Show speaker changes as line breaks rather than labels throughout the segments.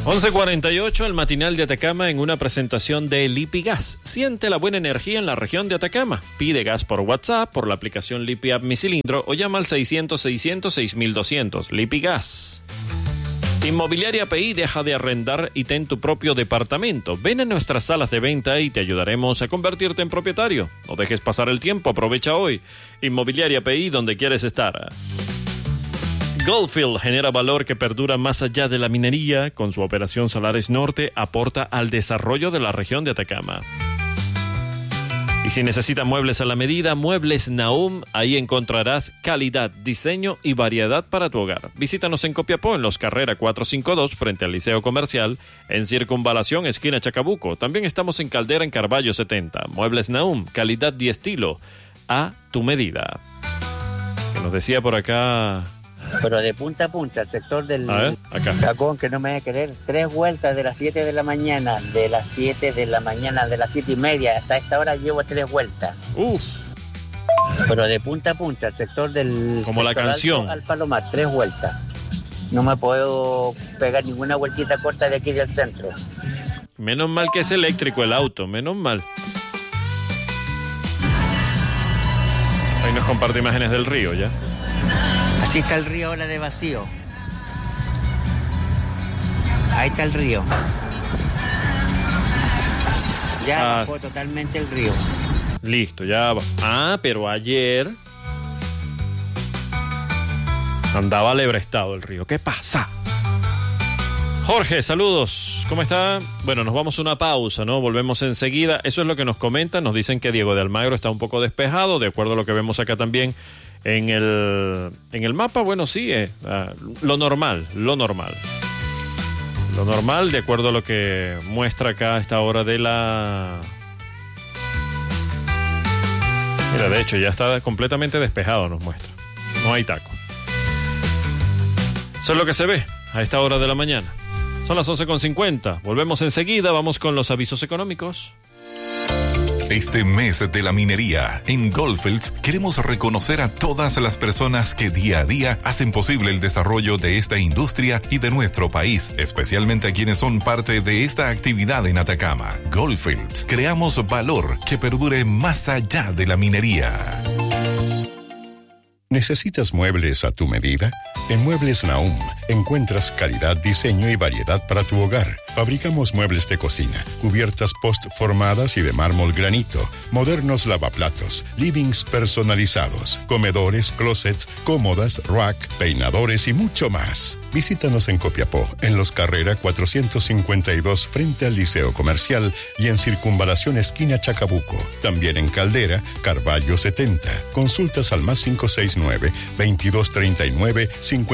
11:48, el matinal de Atacama en una presentación de Lipigas. Siente la buena energía en la región de Atacama. Pide gas por WhatsApp, por la aplicación Lipi App Mi Cilindro o llama al 600-600-6200. Lipigas. Inmobiliaria PI, deja de arrendar y ten tu propio departamento. Ven a nuestras salas de venta y te ayudaremos a convertirte en propietario. No dejes pasar el tiempo, aprovecha hoy. Inmobiliaria PI, donde quieres estar. Goldfield genera valor que perdura más allá de la minería. Con su operación Salares Norte, aporta al desarrollo de la región de Atacama. Y si necesita muebles a la medida, Muebles Nahum, ahí encontrarás calidad, diseño y variedad para tu hogar. Visítanos en Copiapó, en Los Carrera 452, frente al Liceo Comercial, en Circunvalación, esquina Chacabuco. También estamos en Caldera, en Carballo 70. Muebles Nahum, calidad y estilo a tu medida. Que nos decía por acá...
Pero de punta a punta, el sector del
Chacón,
que no me va a querer, 3 vueltas de las 7 de la mañana, de las 7 de la mañana, de las 7:30, hasta esta hora llevo 3 vueltas.
Uf.
Pero de punta a punta, el sector del...
Como la canción.
Al Palomar, 3 vueltas. No me puedo pegar ninguna vueltita corta de aquí del centro.
Menos mal que es eléctrico el auto, menos mal. Ahí nos comparte imágenes del río ya.
Así está el río ahora de vacío. Ahí está el río. Ya bajó totalmente el río.
Listo, ya va. Pero ayer andaba alebrestado el río. ¿Qué pasa? Jorge, saludos. ¿Cómo está? Bueno, nos vamos a una pausa, ¿no? Volvemos enseguida. Eso es lo que nos comentan. Nos dicen que Diego de Almagro está un poco despejado, de acuerdo a lo que vemos acá también. En el mapa, bueno, sí, lo normal, de acuerdo a lo que muestra acá a esta hora de la... Mira, de hecho, ya está completamente despejado, nos muestra. No hay taco. Eso es lo que se ve a esta hora de la mañana. Son las 11:50. Volvemos enseguida, vamos con los avisos económicos.
Este mes de la minería, en Goldfields queremos reconocer a todas las personas que día a día hacen posible el desarrollo de esta industria y de nuestro país, especialmente a quienes son parte de esta actividad en Atacama. Goldfields, creamos valor que perdure más allá de la minería.
¿Necesitas muebles a tu medida? En Muebles Nahum encuentras calidad, diseño y variedad para tu hogar. Fabricamos muebles de cocina, cubiertas post-formadas y de mármol granito, modernos lavaplatos, livings personalizados, comedores, closets, cómodas, rack, peinadores y mucho más. Visítanos en Copiapó, en Los Carrera 452 frente al Liceo Comercial y en Circunvalación esquina Chacabuco. También en Caldera, Carballo 70. Consultas al +569 2239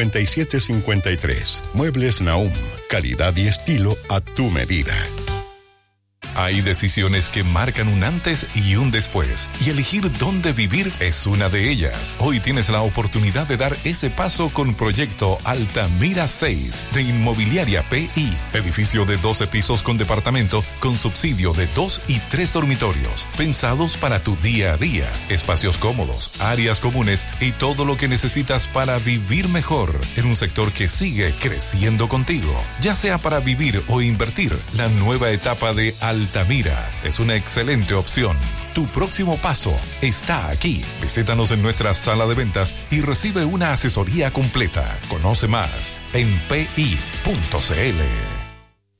5753. Muebles Nahum, calidad y estilo a tu medida.
Hay decisiones que marcan un antes y un después, y elegir dónde vivir es una de ellas. Hoy tienes la oportunidad de dar ese paso con Proyecto Altamira 6 de Inmobiliaria PI. Edificio de 12 pisos con departamento, con subsidio de 2 y 3 dormitorios, pensados para tu día a día. Espacios cómodos, áreas comunes y todo lo que necesitas para vivir mejor en un sector que sigue creciendo contigo. Ya sea para vivir o invertir, la nueva etapa de Altamira es una excelente opción. Tu próximo paso está aquí. Visítanos en nuestra sala de ventas y recibe una asesoría completa. Conoce más en pi.cl.